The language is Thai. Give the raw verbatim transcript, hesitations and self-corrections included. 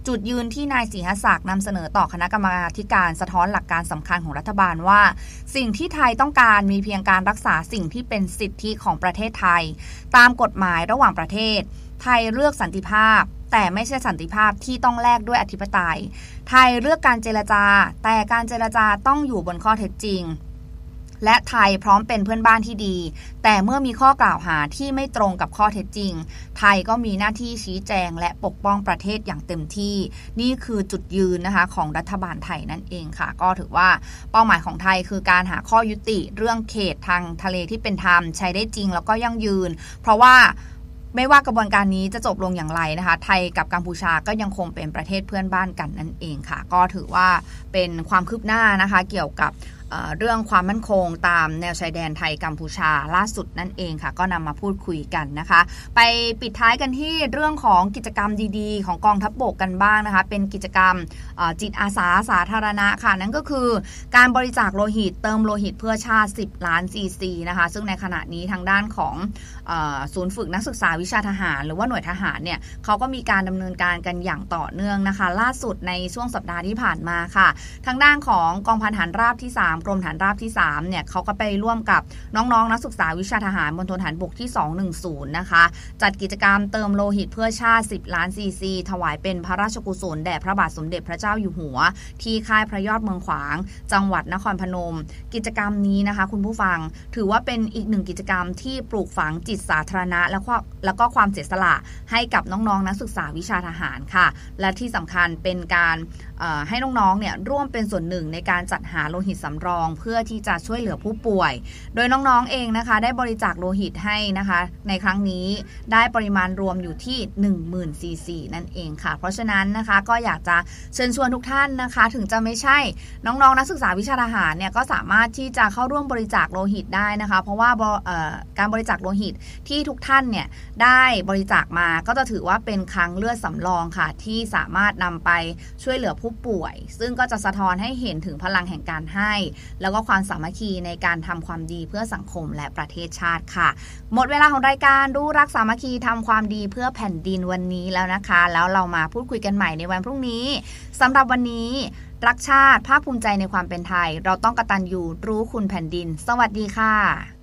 จุดยืนที่นายศรีหศักดิ์นำเสนอต่อคณะกรรมาการสะท้อนหลักการสำคัญของรัฐบาลว่าสิ่งที่ไทยต้องการมีเพียงการรักษาสิ่งที่เป็นสิทธิของประเทศไทยตามกฎหมายระหว่างประเทศไทยเลือกสันติภาพแต่ไม่ใช่สันติภาพที่ต้องแลกด้วยอธิปไตยไทยเลือกการเจรจาแต่การเจรจาต้องอยู่บนข้อเท็จจริงและไทยพร้อมเป็นเพื่อนบ้านที่ดีแต่เมื่อมีข้อกล่าวหาที่ไม่ตรงกับข้อเท็จจริงไทยก็มีหน้าที่ชี้แจงและปกป้องประเทศอย่างเต็มที่นี่คือจุดยืนนะคะของรัฐบาลไทยนั่นเองค่ะก็ถือว่าเป้าหมายของไทยคือการหาข้อยุติเรื่องเขตทางทะเลที่เป็นธรรมใช้ได้จริงแล้วก็ยั่งยืนเพราะว่าไม่ว่ากระบวนการนี้จะจบลงอย่างไรนะคะไทยกับกัมพูชาก็ยังคงเป็นประเทศเพื่อนบ้านกันนั่นเองค่ะก็ถือว่าเป็นความคืบหน้านะคะเกี่ยวกับเรื่องความมั่นคงตามแนวชายแดนไทยกัมพูชาล่าสุดนั่นเองค่ะก็นำมาพูดคุยกันนะคะไปปิดท้ายกันที่เรื่องของกิจกรรมดีๆของกองทัพบกกันบ้างนะคะเป็นกิจกรรมจิตอาสาสาธารณะค่ะนั่นก็คือการบริจาคโลหิตเติมโลหิตเพื่อชาติสิบล้านซีซีนะคะซึ่งในขณะนี้ทางด้านของศูนย์ฝึกนักศึกษาวิชาทหารหรือว่าหน่วยทหารเนี่ยเขาก็มีการดำเนินการกันอย่างต่อเนื่องนะคะล่าสุดในช่วงสัปดาห์ที่ผ่านมาค่ะทางด้านของกองพันทหารราบที่สามกรมฐานราบที่สามเนี่ยเขาก็ไปร่วมกับน้องๆนักศึกษาวิชาทหารมณฑลทหารบกที่สองหนึ่งศูนย์นะคะจัดกิจกรรมเติมโลหิตเพื่อชาติสิบล้านซีซีถวายเป็นพระราชกุศลแด่พระบาทสมเด็จพระเจ้าอยู่หัวที่ค่ายพระยอดเมืองขวางจังหวัดนครพนมกิจกรรมนี้นะคะคุณผู้ฟังถือว่าเป็นอีกหนึ่งกิจกรรมที่ปลูกฝังจิตสาธารณะและแล้วก็ความเสียสละให้กับน้องๆนักศึกษาวิชาทหารค่ะและที่สำคัญเป็นการให้น้องๆเนี่ยร่วมเป็นส่วนหนึ่งในการจัดหาโลหิตสำรองเพื่อที่จะช่วยเหลือผู้ป่วยโดยน้องๆเองนะคะได้บริจาคโลหิตให้นะคะในครั้งนี้ได้ปริมาณรวมอยู่ที่ หนึ่งหมื่น ซีซีนั่นเองค่ะเพราะฉะนั้นนะคะก็อยากจะเชิญชวนทุกท่านนะคะถึงจะไม่ใช่น้องๆนักศึกษาวิชาทหารเนี่ยก็สามารถที่จะเข้าร่วมบริจาคโลหิตได้นะคะเพราะว่าการบริจาคโลหิตที่ทุกท่านเนี่ยได้บริจาคมาก็จะถือว่าเป็นครั้งเลือดสำรองค่ะที่สามารถนำไปช่วยเหลือผู้ป่วยซึ่งก็จะสะท้อนให้เห็นถึงพลังแห่งการให้แล้วก็ความสามัคคีในการทำความดีเพื่อสังคมและประเทศชาติค่ะหมดเวลาของรายการรู้รักสามัคคีทำความดีเพื่อแผ่นดินวันนี้แล้วนะคะแล้วเรามาพูดคุยกันใหม่ในวันพรุ่งนี้สำหรับวันนี้รักชาติภาคภูมิใจในความเป็นไทยเราต้องกตัญญูรู้คุณแผ่นดินสวัสดีค่ะ